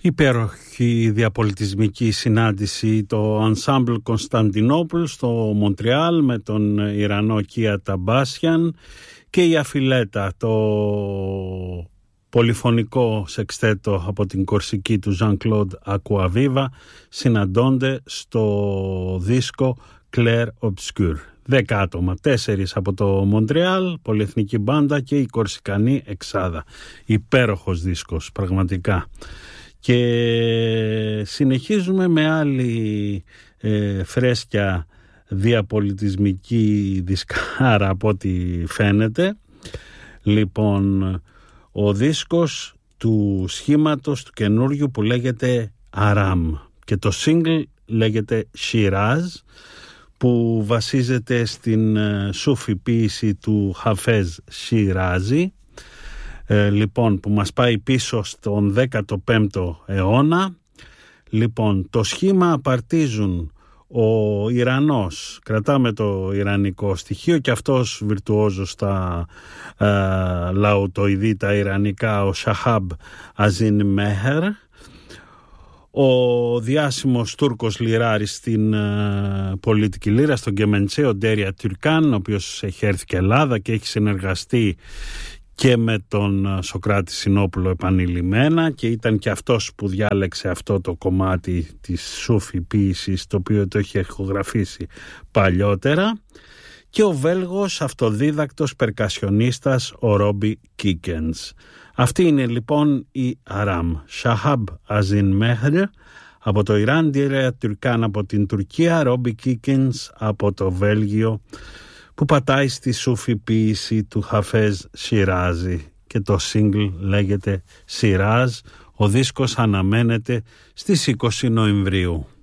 Υπέροχη διαπολιτισμική συνάντηση, το Ensemble Constantinople στο Μοντρεάλ με τον Ιρανό Κία Ταμπάσιαν και η Αφιλέτα, το πολυφωνικό σεξτέτο από την Κορσική του Jean-Claude Aquaviva, συναντώνται στο δίσκο Clair Obscur. 10 άτομα, 4 από το Μοντρεάλ, πολυεθνική μπάντα, και η κορσικανή εξάδα. Υπέροχος δίσκος, πραγματικά. Και συνεχίζουμε με άλλη φρέσκια διαπολιτισμική δισκάρα από ό,τι φαίνεται. Λοιπόν, ο δίσκος του σχήματος του καινούριου που λέγεται Aram και το single λέγεται Shiraz, που βασίζεται στην σούφι ποίηση του Χαφέζ Σιράζη, λοιπόν, που μας πάει πίσω στον 15ο αιώνα. Λοιπόν, το σχήμα απαρτίζουν ο Ιρανός, κρατάμε το ιρανικό στοιχείο και αυτός βιρτουόζος στα λαουτοειδή, τα ιρανικά, ο Σαχάμπ Αζίν Μέχερ, ο διάσημος Τούρκος λιράρης στην πολιτική λύρα, στον Κεμεντσέ, ο Ντέρια Τουρκάν, ο οποίος έχει έρθει και Ελλάδα και έχει συνεργαστεί και με τον Σοκράτη Συνόπουλο επανειλημμένα, και ήταν και αυτός που διάλεξε αυτό το κομμάτι της σούφι ποίησης, το οποίο το έχει ηχογραφήσει παλιότερα, και ο Βέλγος αυτοδίδακτος περκασιονίστας ο Ρόμπι Κίκενς. Αυτή είναι λοιπόν η Aram. Σαχάμπ Αζίν Μέχερ από το Ιράν, Ντέρια Τουρκάν από την Τουρκία, Ρόμπι Κίκενς από το Βέλγιο, που πατάει στη σούφι ποίηση του Χαφέζ Σιράζη, και το single λέγεται Σιράζ. Ο δίσκος αναμένεται στις 20 Νοεμβρίου.